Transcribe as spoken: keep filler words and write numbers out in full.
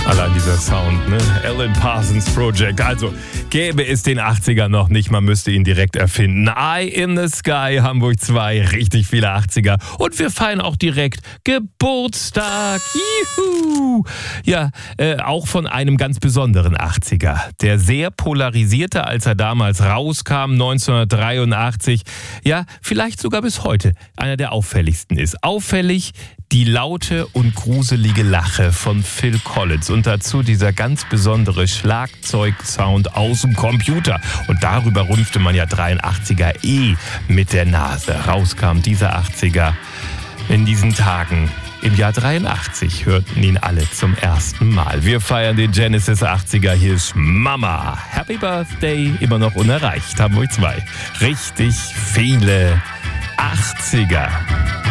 Allein dieser Sound, ne? Alan Parsons Project. Also, gäbe es den achtziger noch nicht, man müsste ihn direkt erfinden. Eye in the Sky, Hamburg zwei, richtig viele achtziger. Und wir feiern auch direkt Geburtstag. Juhu! Ja, äh, auch von einem ganz besonderen achtziger. Der sehr polarisierte, als er damals rauskam, neunzehnhundertdreiundachtzig. Ja, vielleicht sogar bis heute einer der auffälligsten ist. Auffällig die laute und gruselige Lache von Phil Collins und dazu dieser ganz besondere Schlagzeugsound aus dem Computer. Und darüber rümpfte man ja dreiundachtziger eh mit der Nase. Rauskam dieser achtziger in diesen Tagen. Im Jahr dreiundachtzig hörten ihn alle zum ersten Mal. Wir feiern den Genesis achtziger. Hier ist Mama. Happy Birthday, immer noch unerreicht. Hamburg zwei. Richtig viele achtziger.